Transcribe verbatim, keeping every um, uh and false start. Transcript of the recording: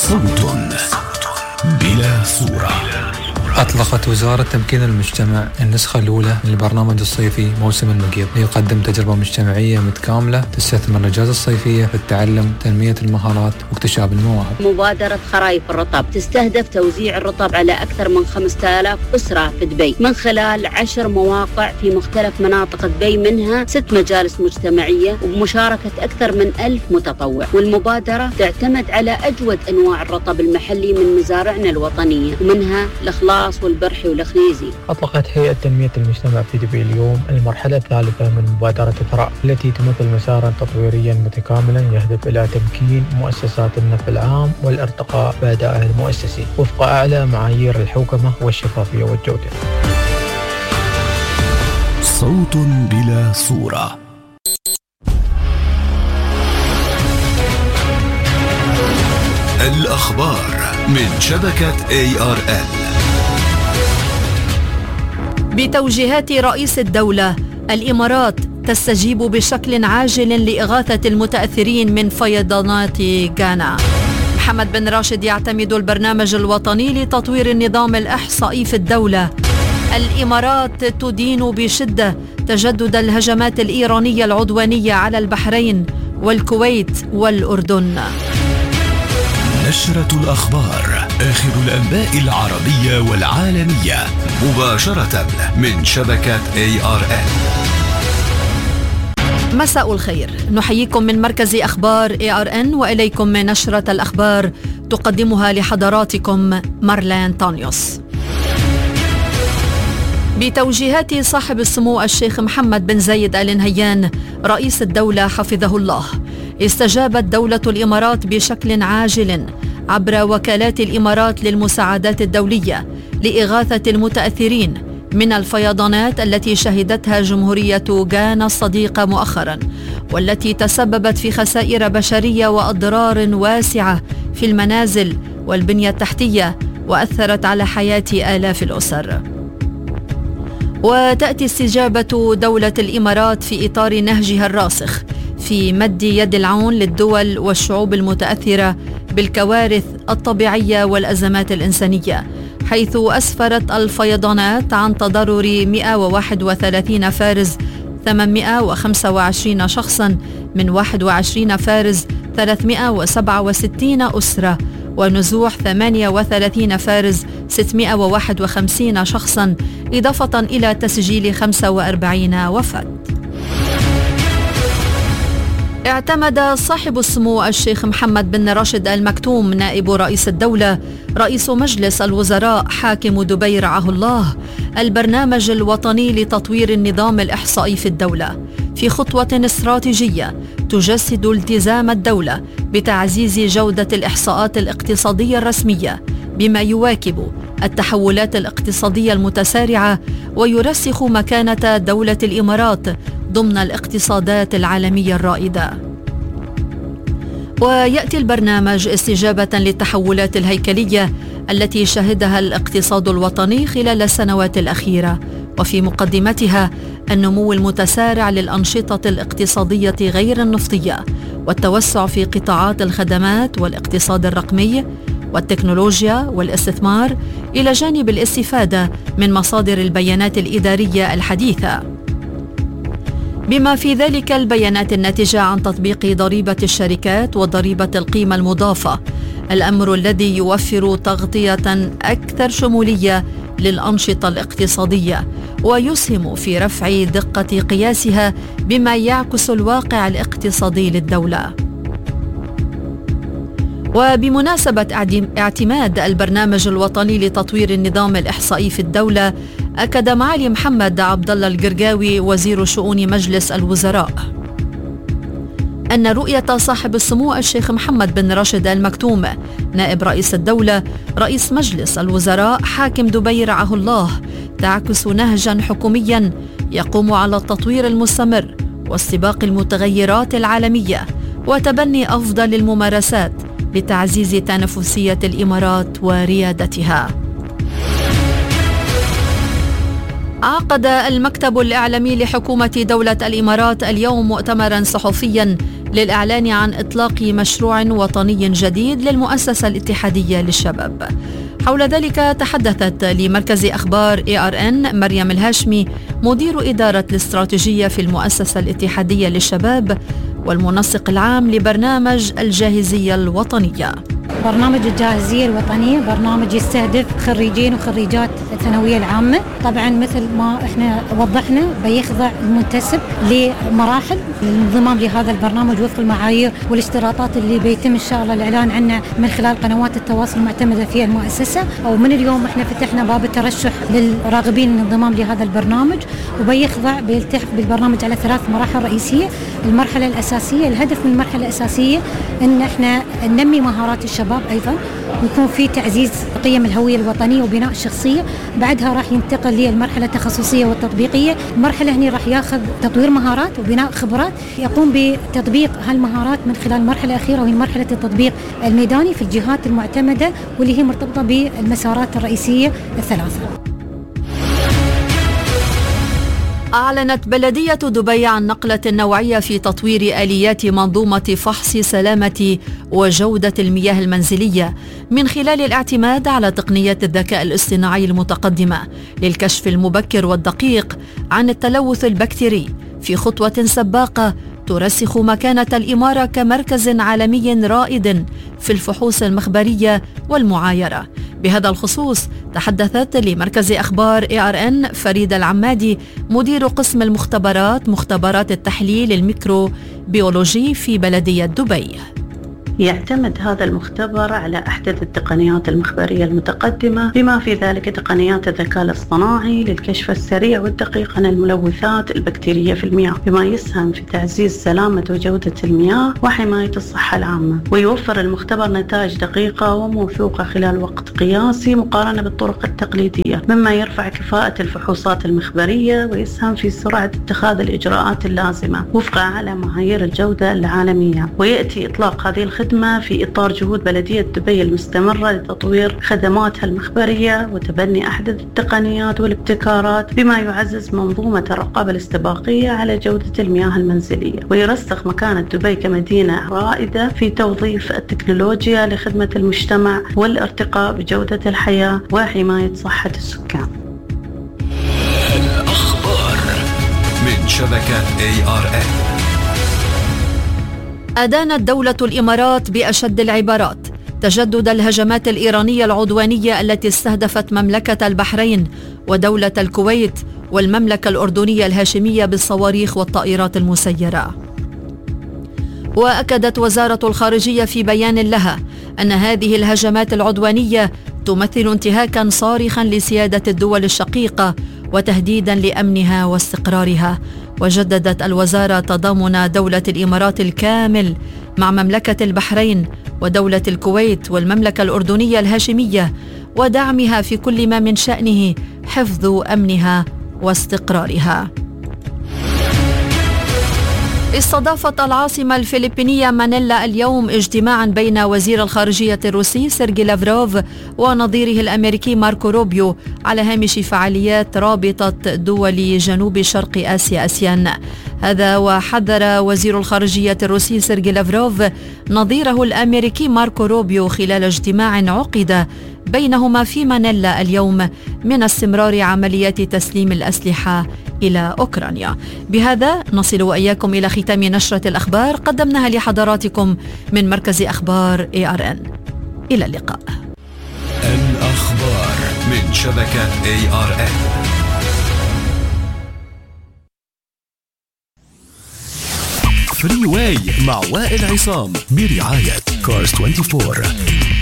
صوت بلا صورة. أطلقت وزارة تمكين المجتمع النسخة الأولى من البرنامج الصيفي موسم المقيض ليقدم تجربة مجتمعية متكاملة تستثمر الأجازة الصيفية في التعلم، تنمية المهارات واكتشاف المواهب. مبادرة خرايف الرطب تستهدف توزيع الرطب على أكثر من خمسة آلاف أسرة في دبي من خلال عشر مواقع في مختلف مناطق دبي، منها ست مجالس مجتمعية وبمشاركة أكثر من ألف متطوع. والمبادرة تعتمد على أجود أنواع الرطب المحلي من مزارعنا الوطنية، ومنها الإخلاص والبرحي والخنيزي. أطلقت هيئة تنمية المجتمع في دبي اليوم المرحلة الثالثة من مبادرة ثراء، التي تمثل مسارا تطويريا متكاملا يهدف إلى تمكين مؤسسات النفع العام والارتقاء بأدائها المؤسسي وفق أعلى معايير الحوكمة والشفافية والجودة. صوت بلا صورة. الأخبار من شبكة إيه آر إل. بتوجيهات رئيس الدولة، الإمارات تستجيب بشكل عاجل لإغاثة المتأثرين من فيضانات غانا. محمد بن راشد يعتمد البرنامج الوطني لتطوير النظام الإحصائي في الدولة. الإمارات تدين بشدة تجدد الهجمات الإيرانية العدوانية على البحرين والكويت والأردن. نشرة الأخبار، آخر الأنباء العربية والعالمية مباشرة من شبكة إيه آر إل. مساء الخير، نحييكم من مركز أخبار إيه آر إن وإليكم من نشرة الأخبار تقدمها لحضراتكم مارلين تانيوس. بتوجيهات صاحب السمو الشيخ محمد بن زايد آل نهيان رئيس الدولة حفظه الله، استجابت دولة الإمارات بشكل عاجل عبر وكالات الإمارات للمساعدات الدولية لإغاثة المتأثرين من الفيضانات التي شهدتها جمهورية غانا الصديقة مؤخرا، والتي تسببت في خسائر بشرية وأضرار واسعة في المنازل والبنية التحتية وأثرت على حياة آلاف الأسر. وتأتي استجابة دولة الإمارات في إطار نهجها الراسخ في مد يد العون للدول والشعوب المتأثرة بالكوارث الطبيعية والأزمات الإنسانية، حيث أسفرت الفيضانات عن تضرر مئة وواحد وثلاثين فارز ثمانمئة وخمسة وعشرين شخصا من واحد وعشرين فارز ثلاثمئة وسبعة وستين أسرة، ونزوح ثمانية وثلاثين فارز ستمئة وواحد وخمسين شخصا، إضافة إلى تسجيل خمسة وأربعين وفاة. اعتمد صاحب السمو الشيخ محمد بن راشد آل مكتوم نائب رئيس الدولة رئيس مجلس الوزراء حاكم دبي رعاه الله البرنامج الوطني لتطوير النظام الإحصائي في الدولة في خطوة استراتيجية تجسد التزام الدولة بتعزيز جودة الإحصاءات الاقتصادية الرسمية بما يواكب التحولات الاقتصادية المتسارعة ويرسخ مكانة دولة الإمارات ضمن الاقتصادات العالمية الرائدة. ويأتي البرنامج استجابة للتحولات الهيكلية التي شهدها الاقتصاد الوطني خلال السنوات الأخيرة، وفي مقدمتها النمو المتسارع للأنشطة الاقتصادية غير النفطية والتوسع في قطاعات الخدمات والاقتصاد الرقمي والتكنولوجيا والاستثمار، إلى جانب الاستفادة من مصادر البيانات الإدارية الحديثة، بما في ذلك البيانات الناتجة عن تطبيق ضريبة الشركات وضريبة القيمة المضافة، الأمر الذي يوفر تغطية أكثر شمولية للأنشطة الاقتصادية ويسهم في رفع دقة قياسها بما يعكس الواقع الاقتصادي للدولة. وبمناسبة اعتماد البرنامج الوطني لتطوير النظام الإحصائي في الدولة، أكد معالي محمد عبد الله القرقاوي وزير شؤون مجلس الوزراء أن رؤية صاحب السمو الشيخ محمد بن راشد آل مكتوم نائب رئيس الدولة رئيس مجلس الوزراء حاكم دبي رعاه الله تعكس نهجا حكوميا يقوم على التطوير المستمر واستباق المتغيرات العالمية وتبني أفضل الممارسات لتعزيز تنافسية الإمارات وريادتها. عقد المكتب الإعلامي لحكومة دولة الإمارات اليوم مؤتمرا صحفيا للإعلان عن إطلاق مشروع وطني جديد للمؤسسة الاتحادية للشباب. حول ذلك تحدثت لمركز أخبار إيه آر إن مريم الهاشمي مدير إدارة الاستراتيجية في المؤسسة الاتحادية للشباب والمنسق العام لبرنامج الجاهزية الوطنية. برنامج الجاهزية الوطنية برنامج يستهدف خريجين وخريجات الثانوية العامة. طبعا مثل ما احنا وضحنا بيخضع المنتسب لمراحل الانضمام لهذا البرنامج وفق المعايير والاشتراطات اللي بيتم ان شاء الله الاعلان عنها من خلال قنوات التواصل المعتمدة في المؤسسة. ومن اليوم احنا فتحنا باب الترشح للراغبين الانضمام لهذا البرنامج، وبيخضع بيلتحق بالبرنامج على ثلاث مراحل رئيسية. المرحلة الأساسية، الهدف من المرحلة الأساسية ان احنا ننمي مهارات الشباب أيضا، ويكون في تعزيز قيم الهوية الوطنية وبناء الشخصية. بعدها راح ينتقل للمرحلة التخصصية والتطبيقية. المرحلة هنا راح ياخذ تطوير مهارات وبناء خبرات، يقوم بتطبيق هالمهارات من خلال المرحلة الأخيرة وهي مرحلة التطبيق الميداني في الجهات المعتمدة واللي هي مرتبطة بالمسارات الرئيسية الثلاثة. أعلنت بلدية دبي عن نقلة نوعية في تطوير آليات منظومة فحص سلامة وجودة المياه المنزلية من خلال الاعتماد على تقنيات الذكاء الاصطناعي المتقدمة للكشف المبكر والدقيق عن التلوث البكتيري، في خطوة سباقة ترسخ مكانة الإمارة كمركز عالمي رائد في الفحوص المخبرية والمعايرة. بهذا الخصوص تحدثت لمركز أخبار إيه آر إن فريدة العمادي مدير قسم المختبرات مختبرات التحليل الميكروبيولوجي في بلدية دبي. يعتمد هذا المختبر على أحدث التقنيات المخبرية المتقدمة بما في ذلك تقنيات الذكاء الاصطناعي للكشف السريع والدقيق عن الملوثات البكتيرية في المياه، بما يسهم في تعزيز سلامة وجودة المياه وحماية الصحة العامة. ويوفر المختبر نتائج دقيقة وموثوقة خلال وقت قياسي مقارنة بالطرق التقليدية، مما يرفع كفاءة الفحوصات المخبرية ويسهم في سرعة اتخاذ الإجراءات اللازمة وفق أعلى معايير الجودة العالمية. ويأتي إطلاق هذه الخدمة في إطار جهود بلدية دبي المستمرة لتطوير خدماتها المخبرية وتبني أحدث التقنيات والابتكارات بما يعزز منظومة الرقابة الاستباقية على جودة المياه المنزلية، ويرسخ مكانة دبي كمدينة رائدة في توظيف التكنولوجيا لخدمة المجتمع والارتقاء بجودة الحياة وحماية صحة السكان. الأخبار من شبكة إيه آر إن. أدانت دولة الإمارات بأشد العبارات تجدد الهجمات الإيرانية العدوانية التي استهدفت مملكة البحرين ودولة الكويت والمملكة الأردنية الهاشمية بالصواريخ والطائرات المسيرة. وأكدت وزارة الخارجية في بيان لها أن هذه الهجمات العدوانية تمثل انتهاكا صارخا لسيادة الدول الشقيقة وتهديدا لأمنها واستقرارها. وجددت الوزارة تضامن دولة الإمارات الكامل مع مملكة البحرين ودولة الكويت والمملكة الأردنية الهاشمية ودعمها في كل ما من شأنه حفظ أمنها واستقرارها. استضافت العاصمة الفلبينية مانيلا اليوم اجتماعا بين وزير الخارجية الروسي سيرجي لافروف ونظيره الأمريكي ماركو روبيو على هامش فعاليات رابطة دول جنوب شرق آسيا آسيان. هذا وحذر وزير الخارجية الروسي سيرجي لافروف نظيره الأمريكي ماركو روبيو خلال اجتماع عقد بينهما في مانيلا اليوم من استمرار عمليات تسليم الأسلحة إلى أوكرانيا. بهذا نصل وإياكم إلى ختام نشرة الأخبار قدمناها لحضراتكم من مركز أخبار إيه آر إن. إلى اللقاء. الأخبار من شبكة إيه آر إن. فري واي مع وائل عصام برعاية كارز أربعة وعشرين.